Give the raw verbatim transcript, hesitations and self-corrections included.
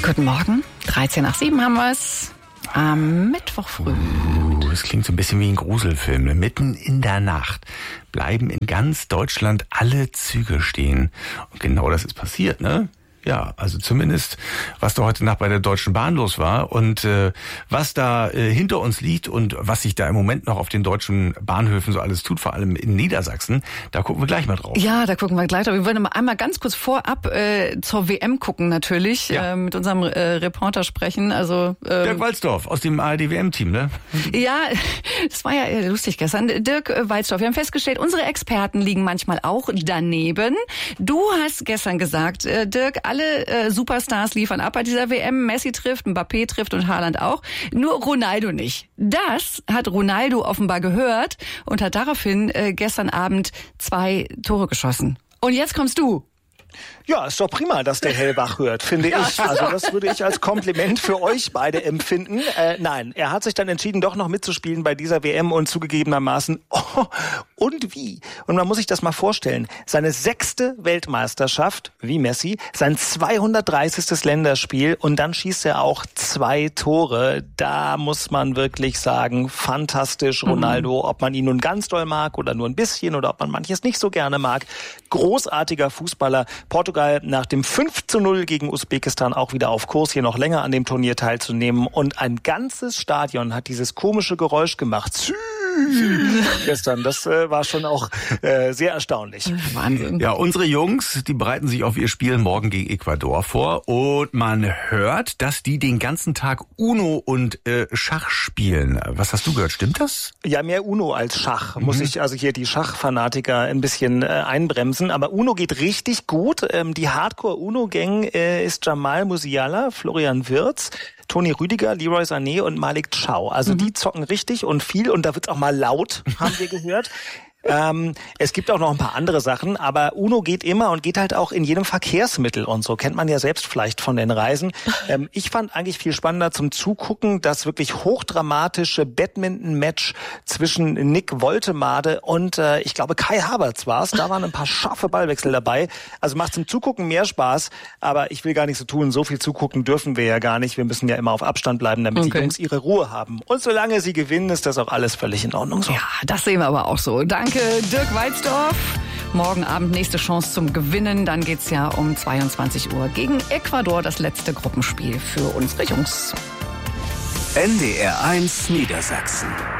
Guten Morgen, dreizehn nach sieben haben wir es. Am Mittwoch früh. Uh, das klingt so ein bisschen wie ein Gruselfilm. Mitten in der Nacht bleiben in ganz Deutschland alle Züge stehen. Und genau das ist passiert, ne? Ja, also zumindest, was da heute Nacht bei der Deutschen Bahn los war und äh, was da äh, hinter uns liegt und was sich da im Moment noch auf den deutschen Bahnhöfen so alles tut, vor allem in Niedersachsen, da gucken wir gleich mal drauf. Ja, da gucken wir gleich drauf. Wir wollen mal einmal ganz kurz vorab äh, zur W M gucken natürlich, ja. äh, mit unserem äh, Reporter sprechen. Also ähm, Dirk Walzdorf aus dem A R D-W M-Team, ne? Ja, das war ja äh, lustig gestern. Dirk äh, Walzdorf, wir haben festgestellt, unsere Experten liegen manchmal auch daneben. Du hast gestern gesagt, äh, Dirk, alle Alle äh, Superstars liefern ab bei dieser W M. Messi trifft, Mbappé trifft und Haaland auch. Nur Ronaldo nicht. Das hat Ronaldo offenbar gehört und hat daraufhin äh, gestern Abend zwei Tore geschossen. Und jetzt kommst du. Ja, ist doch prima, dass der Hellwach hört, finde ja, ich. Also das würde ich als Kompliment für euch beide empfinden. Äh, nein, er hat sich dann entschieden, doch noch mitzuspielen bei dieser W M und zugegebenermaßen, oh, und wie? Und man muss sich das mal vorstellen. Seine sechste Weltmeisterschaft, wie Messi, sein zweihundertdreißigstes Länderspiel und dann schießt er auch zwei Tore. Da muss man wirklich sagen, fantastisch, Ronaldo, ob man ihn nun ganz doll mag oder nur ein bisschen oder ob man manches nicht so gerne mag. Großartiger Fußballer. Portugal nach dem fünf zu null gegen Usbekistan auch wieder auf Kurs, hier noch länger an dem Turnier teilzunehmen. Und ein ganzes Stadion hat dieses komische Geräusch gemacht. Gestern, das äh, war schon auch äh, sehr erstaunlich. Wahnsinn. Ja, unsere Jungs, die bereiten sich auf ihr Spiel morgen gegen Ecuador vor und man hört, dass die den ganzen Tag Uno und äh, Schach spielen. Was hast du gehört? Stimmt das? Ja, mehr Uno als Schach. Mhm. Muss ich also hier die Schachfanatiker ein bisschen äh, einbremsen. Aber Uno geht richtig gut. Ähm, die Hardcore-Uno-Gang äh, ist Jamal Musiala, Florian Wirtz, Toni Rüdiger, Leroy Sané und Malik Chow. Also mhm. die zocken richtig und viel und da wird's auch mal laut, haben wir gehört. Ähm, es gibt auch noch ein paar andere Sachen, aber Uno geht immer und geht halt auch in jedem Verkehrsmittel und so. Kennt man ja selbst vielleicht von den Reisen. Ähm, ich fand eigentlich viel spannender zum Zugucken das wirklich hochdramatische Badminton-Match zwischen Nick Woltemade und äh, ich glaube Kai Havertz war's. Da waren ein paar scharfe Ballwechsel dabei. Also macht zum Zugucken mehr Spaß, aber ich will gar nicht so tun, so viel zugucken dürfen wir ja gar nicht. Wir müssen ja immer auf Abstand bleiben, damit okay. die Jungs ihre Ruhe haben. Und solange sie gewinnen, ist das auch alles völlig in Ordnung so. Ja, das sehen wir aber auch so. Danke. Dirk Walzdorf. Morgen Abend nächste Chance zum Gewinnen. Dann geht's ja um zweiundzwanzig Uhr gegen Ecuador, das letzte Gruppenspiel für unsere Jungs. N D R eins Niedersachsen.